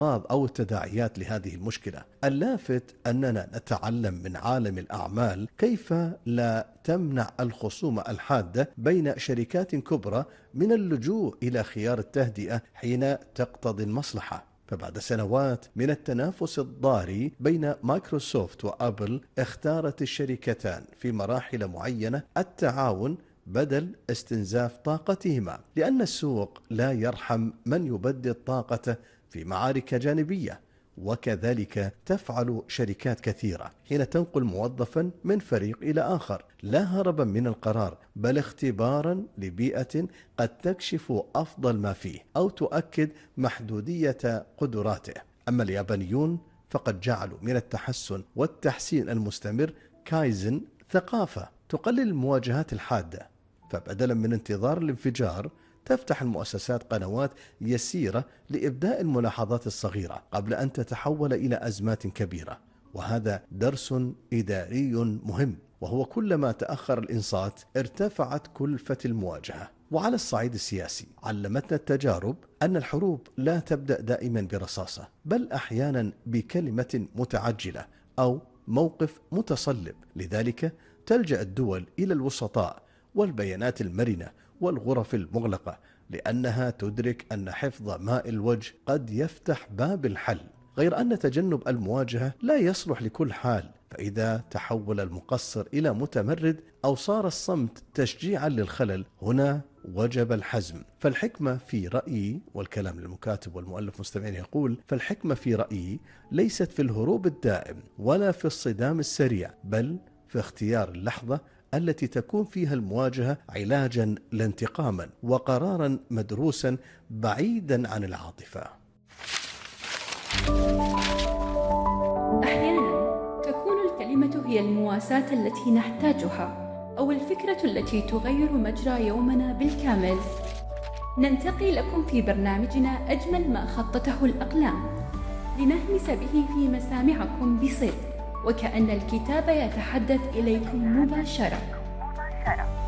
أو التداعيات لهذه المشكلة. اللافت أننا نتعلم من عالم الأعمال كيف لا تمنع الخصومة الحادة بين شركات كبرى من اللجوء إلى خيار التهدئة حين تقتضي المصلحة. فبعد سنوات من التنافس الضاري بين مايكروسوفت وأبل، اختارت الشركتان في مراحل معينة التعاون بدل استنزاف طاقتهما، لأن السوق لا يرحم من يبدد طاقته في معارك جانبية. وكذلك تفعل شركات كثيرة حين تنقل موظفا من فريق إلى آخر، لا هربا من القرار بل اختبارا لبيئة قد تكشف أفضل ما فيه أو تؤكد محدودية قدراته. أما اليابانيون فقد جعلوا من التحسن والتحسين المستمر كايزن ثقافة تقلل المواجهات الحادة. فبدلا من انتظار الانفجار، تفتح المؤسسات قنوات يسيرة لإبداء الملاحظات الصغيرة قبل أن تتحول إلى أزمات كبيرة. وهذا درس إداري مهم، وهو كلما تأخر الإنصات ارتفعت كلفة المواجهة. وعلى الصعيد السياسي، علمتنا التجارب أن الحروب لا تبدأ دائما برصاصة، بل أحيانا بكلمة متعجلة أو موقف متصلب. لذلك تلجأ الدول إلى الوسطاء والبيانات المرنة والغرف المغلقة، لأنها تدرك أن حفظ ماء الوجه قد يفتح باب الحل. غير أن تجنب المواجهة لا يصلح لكل حال، فإذا تحول المقصر إلى متمرد أو صار الصمت تشجيعا للخلل، هنا وجب الحزم. فالحكمة في رأيي، والكلام للمكاتب والمؤلف مستمعين يقول: فالحكمة في رأيي ليست في الهروب الدائم ولا في الصدام السريع، بل في اختيار اللحظة التي تكون فيها المواجهة علاجا لا انتقاما، وقرارا مدروسا بعيدا عن العاطفة. أحيانا تكون الكلمة هي المواساة التي نحتاجها، أو الفكرة التي تغير مجرى يومنا بالكامل. ننتقي لكم في برنامجنا أجمل ما خطته الأقلام، لنهمس به في مسامعكم بصدق، وكأن الكتاب يتحدث إليكم مباشرة.